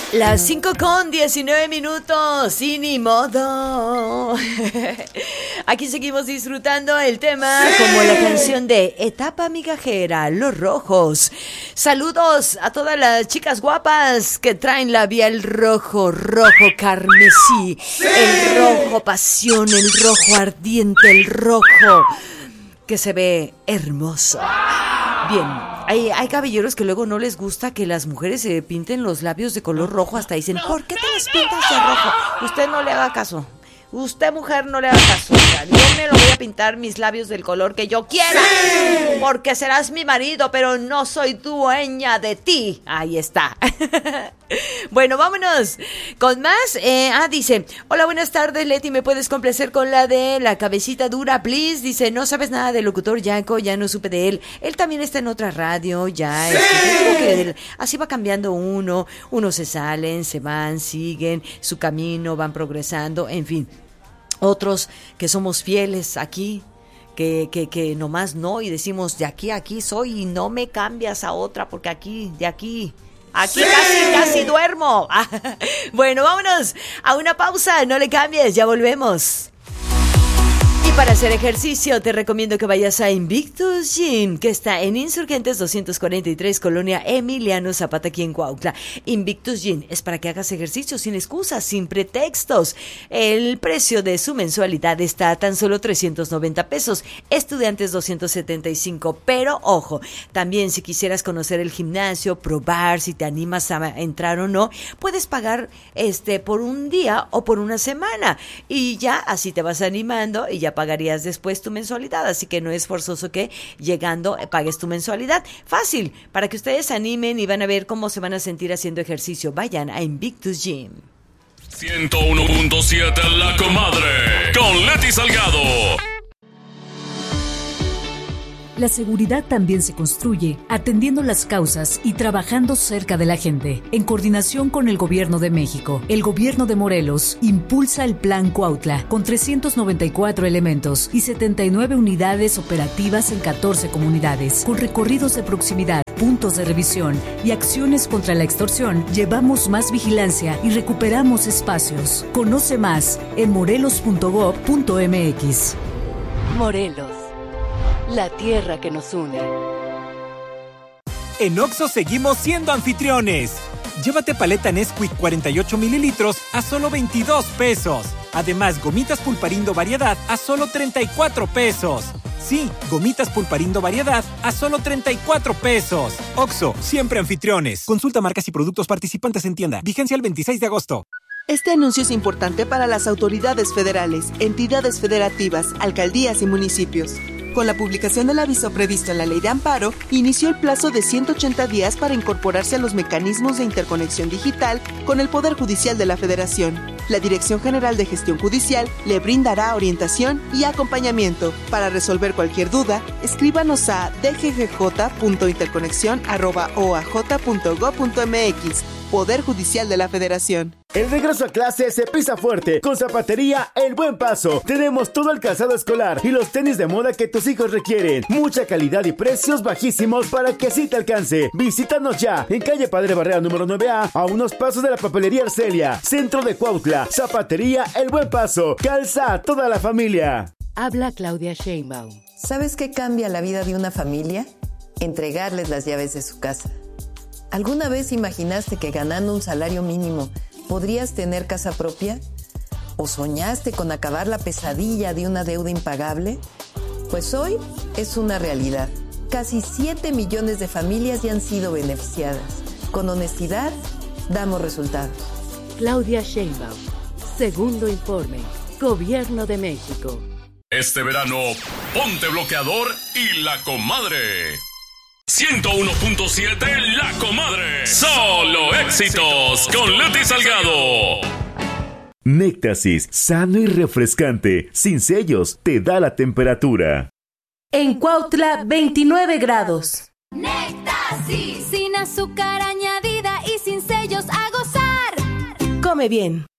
Las 5:19, y ni modo. Aquí seguimos disfrutando el tema, ¡sí!, como la canción de Etapa Migajera, Los Rojos. Saludos a todas las chicas guapas que traen labial rojo, rojo carmesí, ¡sí!, el rojo pasión, el rojo ardiente, el rojo que se ve hermoso. Bien, hay caballeros que luego no les gusta que las mujeres se pinten los labios de color rojo. Hasta dicen, ¿por qué te los pintas de rojo? Usted no le haga caso. Usted, mujer, no le haga caso. O sea, yo me lo voy a pintar mis labios del color que yo quiera. ¡Sí!, porque serás mi marido, pero no soy dueña de ti. Ahí está. Bueno, vámonos con más. Dice, hola, buenas tardes, Leti, ¿me puedes complacer con la de la cabecita dura, please? Dice, no sabes nada del locutor Yanko, ya no supe de él. Él también está en otra radio, ya. ¡Sí! Que así va cambiando unos se salen, se van, siguen su camino, van progresando, en fin. Otros que somos fieles aquí, que nomás no, y decimos, de aquí a aquí soy y no me cambias a otra, porque aquí, de aquí... Aquí, ¡sí!, casi duermo. Bueno, vámonos a una pausa, no le cambies, ya volvemos. Y para hacer ejercicio te recomiendo que vayas a Invictus Gym, que está en Insurgentes 243, Colonia Emiliano Zapata, aquí en Cuautla. Invictus Gym es para que hagas ejercicio sin excusas, sin pretextos. El precio de su mensualidad está a tan solo 390 pesos, estudiantes 275, pero ojo, también si quisieras conocer el gimnasio, probar si te animas a entrar o no, puedes pagar por un día o por una semana, y ya así te vas animando y ya pagarías después tu mensualidad, así que no es forzoso que llegando pagues tu mensualidad. Fácil, para que ustedes se animen y van a ver cómo se van a sentir haciendo ejercicio. Vayan a Invictus Gym. 101.7 La Comadre, con Leti Salgado. La seguridad también se construye atendiendo las causas y trabajando cerca de la gente. En coordinación con el Gobierno de México, el Gobierno de Morelos impulsa el Plan Cuautla con 394 elementos y 79 unidades operativas en 14 comunidades. Con recorridos de proximidad, puntos de revisión y acciones contra la extorsión, llevamos más vigilancia y recuperamos espacios. Conoce más en morelos.gov.mx. Morelos, la tierra que nos une. En Oxxo seguimos siendo anfitriones. Llévate paleta Nesquik 48 mililitros a solo 22 pesos. Además, gomitas Pulparindo variedad a solo 34 pesos. Sí, gomitas Pulparindo variedad a solo 34 pesos. Oxxo, siempre anfitriones. Consulta marcas y productos participantes en tienda. Vigencia el 26 de agosto. Este anuncio es importante para las autoridades federales, entidades federativas, alcaldías y municipios. Con la publicación del aviso previsto en la Ley de Amparo, inició el plazo de 180 días para incorporarse a los mecanismos de interconexión digital con el Poder Judicial de la Federación. La Dirección General de Gestión Judicial le brindará orientación y acompañamiento. Para resolver cualquier duda, escríbanos a dggj.interconexión@oaj.gov.mx. Poder Judicial de la Federación. El regreso a clase se pisa fuerte con Zapatería El Buen Paso. Tenemos todo el calzado escolar y los tenis de moda que tus hijos requieren. Mucha calidad y precios bajísimos para que así te alcance. Visítanos ya en calle Padre Barrera número 9A, a unos pasos de la papelería Arcelia, centro de Cuautla. Zapatería El Buen Paso. Calza a toda la familia. Habla Claudia Sheinbaum. ¿Sabes qué cambia la vida de una familia? Entregarles las llaves de su casa. ¿Alguna vez imaginaste que ganando un salario mínimo podrías tener casa propia? ¿O soñaste con acabar la pesadilla de una deuda impagable? Pues hoy es una realidad. Casi 7 millones de familias ya han sido beneficiadas. Con honestidad, damos resultados. Claudia Sheinbaum. Segundo informe. Gobierno de México. Este verano, ponte bloqueador y La Comadre. 101.7 La Comadre. Solo éxitos con Leti Salgado. Néctasis, sano y refrescante, sin sellos, te da la temperatura. En Cuautla, 29 grados. Néctasis, sin azúcar añadida y sin sellos, a gozar. Come bien,